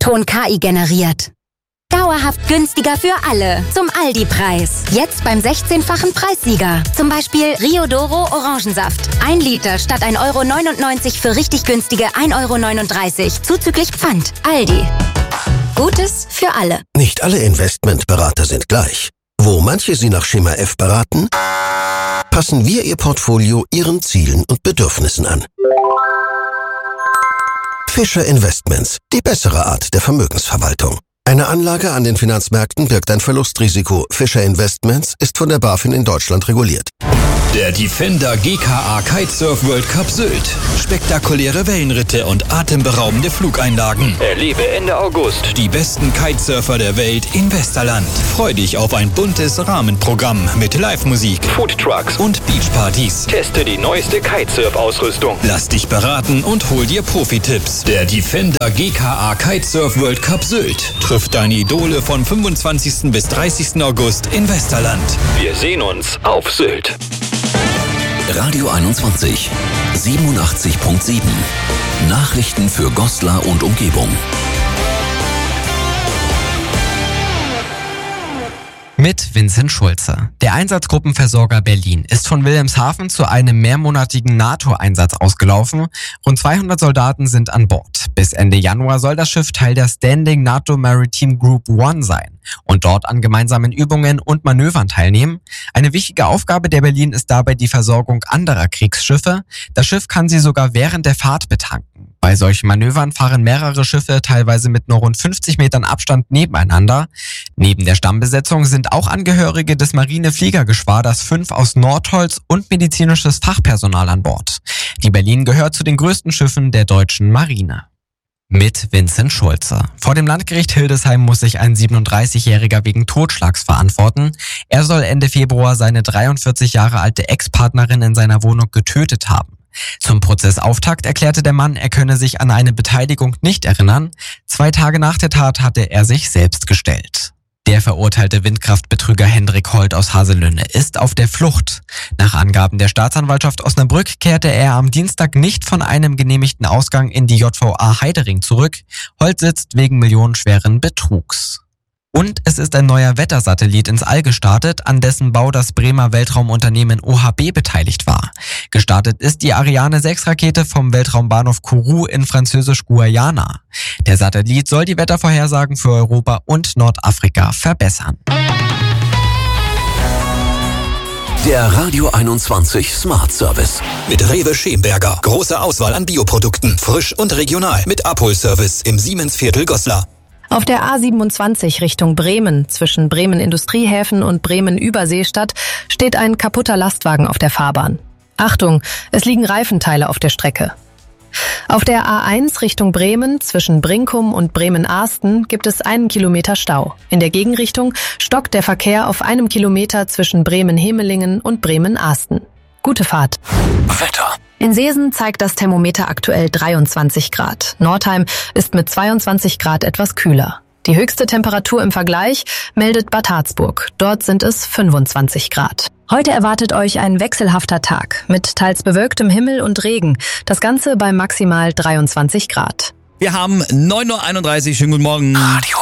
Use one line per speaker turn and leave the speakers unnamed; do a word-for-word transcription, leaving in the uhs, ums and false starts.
O-Ton K I generiert. Dauerhaft günstiger für alle. Zum Aldi-Preis. Jetzt beim sechzehnfachen Preissieger. Zum Beispiel Rio Doro Orangensaft. Ein Liter statt ein Euro neunundneunzig für richtig günstige ein Euro neununddreißig. Zuzüglich Pfand. Aldi. Gutes für alle.
Nicht alle Investmentberater sind gleich. Wo manche Sie nach Schema F beraten, passen wir Ihr Portfolio Ihren Zielen und Bedürfnissen an. Fischer Investments, die bessere Art der Vermögensverwaltung. Eine Anlage an den Finanzmärkten birgt ein Verlustrisiko. Fischer Investments ist von der BaFin in Deutschland reguliert.
Der Defender G K A Kitesurf World Cup Sylt. Spektakuläre Wellenritte und atemberaubende Flugeinlagen. Erlebe Ende August die besten Kitesurfer der Welt in Westerland. Freu dich auf ein buntes Rahmenprogramm mit Live-Musik, Foodtrucks und Beachpartys. Teste die neueste Kitesurf-Ausrüstung. Lass dich beraten und hol dir Profi-Tipps. Der Defender G K A Kitesurf World Cup Sylt trifft deine Idole von fünfundzwanzigsten bis dreißigsten August in Westerland. Wir sehen uns auf Sylt.
Radio einundzwanzig, siebenundachtzig Komma sieben. Nachrichten für Goslar und Umgebung.
Mit Vincent Schulze. Der Einsatzgruppenversorger Berlin ist von Wilhelmshaven zu einem mehrmonatigen NATO-Einsatz ausgelaufen. Rund zweihundert Soldaten sind an Bord. Bis Ende Januar soll das Schiff Teil der Standing NATO Maritime Group One sein und dort an gemeinsamen Übungen und Manövern teilnehmen. Eine wichtige Aufgabe der Berlin ist dabei die Versorgung anderer Kriegsschiffe. Das Schiff kann sie sogar während der Fahrt betanken. Bei solchen Manövern fahren mehrere Schiffe teilweise mit nur rund fünfzig Metern Abstand nebeneinander. Neben der Stammbesetzung sind auch Angehörige des Marinefliegergeschwaders fünf aus Nordholz und medizinisches Fachpersonal an Bord. Die Berlin gehört zu den größten Schiffen der deutschen Marine. Mit Vincent Schulze. Vor dem Landgericht Hildesheim muss sich ein siebenunddreißigjähriger wegen Totschlags verantworten. Er soll Ende Februar seine dreiundvierzig Jahre alte Ex-Partnerin in seiner Wohnung getötet haben. Zum Prozessauftakt erklärte der Mann, er könne sich an eine Beteiligung nicht erinnern. Zwei Tage nach der Tat hatte er sich selbst gestellt. Der verurteilte Windkraftbetrüger Hendrik Holt aus Haselünne ist auf der Flucht. Nach Angaben der Staatsanwaltschaft Osnabrück kehrte er am Dienstag nicht von einem genehmigten Ausgang in die J V A Heidering zurück. Holt sitzt wegen millionenschweren Betrugs. Und es ist ein neuer Wettersatellit ins All gestartet, an dessen Bau das Bremer Weltraumunternehmen O H B beteiligt war. Gestartet ist die Ariane sechs Rakete vom Weltraumbahnhof Kourou in französisch-Guayana. Der Satellit soll die Wettervorhersagen für Europa und Nordafrika verbessern.
Der Radio einundzwanzig Smart Service.
Mit Rewe Schemberger. Große Auswahl an Bioprodukten. Frisch und regional. Mit Abholservice im Siemensviertel Goslar.
Auf der A siebenundzwanzig Richtung Bremen, zwischen Bremen Industriehäfen und Bremen Überseestadt, steht ein kaputter Lastwagen auf der Fahrbahn. Achtung, es liegen Reifenteile auf der Strecke. Auf der A eins Richtung Bremen, zwischen Brinkum und Bremen-Arsten, gibt es einen Kilometer Stau. In der Gegenrichtung stockt der Verkehr auf einem Kilometer zwischen Bremen-Hemelingen und Bremen-Arsten. Gute Fahrt.
Wetter.
In Seesen zeigt das Thermometer aktuell dreiundzwanzig Grad. Nordheim ist mit zweiundzwanzig Grad etwas kühler. Die höchste Temperatur im Vergleich meldet Bad Harzburg. Dort sind es fünfundzwanzig Grad. Heute erwartet euch ein wechselhafter Tag mit teils bewölktem Himmel und Regen. Das Ganze bei maximal dreiundzwanzig Grad.
Wir haben neun Uhr einunddreißig. Schönen guten Morgen.
Radio